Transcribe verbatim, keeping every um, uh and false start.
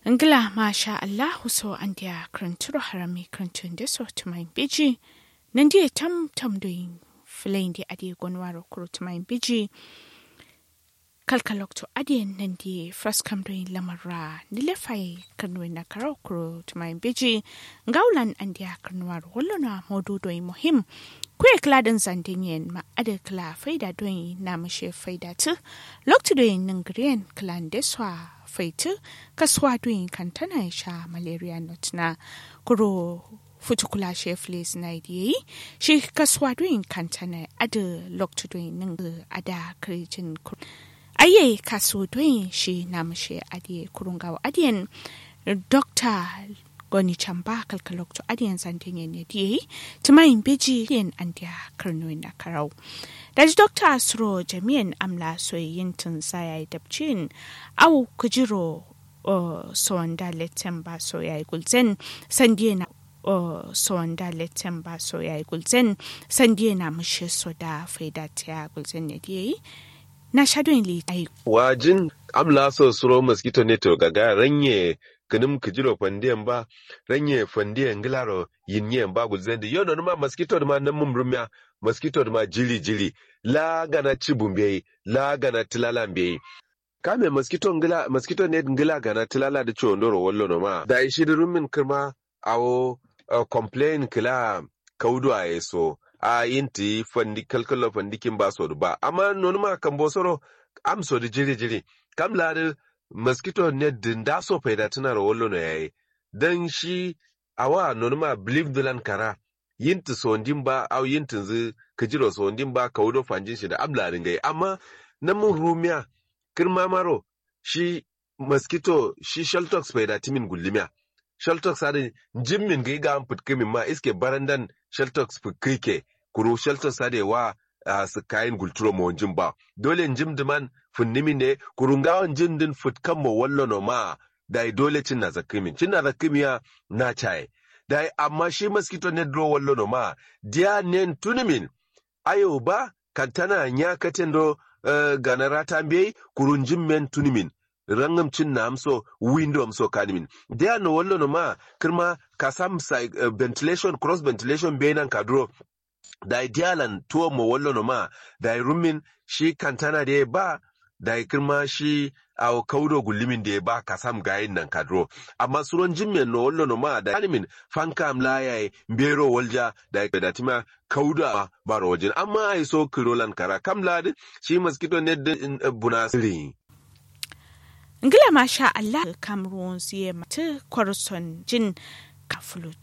Ngila masha Allah so andia kranturo harami krantun deso tumain biji. Nandi tam tam doing filendi adi gonwaro kuro tumain biji. Kalkalok to adien nandi first come doing lamara nilefai kanwena karo kuro tumain biji. Ngaulan andia kanwaro holona modu doing mohim. Kwe kladan zandinyen ma ade kla faida doing namashe faida tu. Lok to doing nangrian klan deswa faitu kaswa doing kantana sha malaria notna kuro futukula sheflis na idi shi kaswa doing kantana ade lok to doing nang ada krijin aye kaso doing shi namashe ade kurungawa adien doctor Goni chamba kalkalok to adiyan santinye ne diye tumayin beji yin andiya karnoyin na karau. Daji Dokta Asro jami'an amla soyayyin tun saya dabcin au kujiro sowanda letten ba soyayi gulzen sandiye na sowanda letten ba soyayi gulzen sandiye na mushe soda faida tiya gulzen ne diye na shadoyin li ayi. Wajin amla so suro mosquito ne to gaga ranye kanum kujiro fandiyan ba ranye fandiyan gilaro yinyen ba gulzen di yono ma mosquito ma nan mumrumya mosquito ma jili jili la gana cibumbe la gana tilalambe kame mosquito ngila mosquito ne ngila gana tilala da chondoro wallo no ma da ishi rumin kirma awo uh, complain kila kaudu a yeso a yinti fandi kalkalo fandikin ba so ba amma nonu ma kan bosoro am so da jili jili kam la da mosquito ne dinda so faida tana ro wallo no yayi dan shi awa nonu ma believe dulan kara yinti sondin ba au yintin zu kajiro sondin ba kaudo fanjin shi da ablarin gai amma na mun rumiya kirma maro shi mosquito shi sheltox faida timin gullimiya sheltox sadin jimmin gai ga amfut kimin ma iske barandan sheltox fukrike kuro sheltox sade wa uh, su kayan gulturo mo jim ba dole jim diman funnimi ne kurungawan jin din futkan mo wallo no ma dai dole cin na zakimin cin na zakimiya na chai dai amma shi mosquito ne dro wallo no ma dia nen tunimin ayo ba kantana nya katendo uh, ganara tambe kurunjin men tunimin rangam cin na amso window amso kanimin dia no wallo no ma kirma kasam uh, ventilation cross ventilation benan kadro dai dialan tuwo mo wallo no ma dai rumin shi kantana de ba dai kirma shi aw kaudo gullimin da ba kasam gayin nan kadro amma suron jimme no wallo no ma da animin fankam layaye mbero walja da da tima kauda baro wajin amma ai so kirolan kara kamla shi mosquito ne bunasiri ngila masha Allah Cameroon siye mata kwarson jin kafulu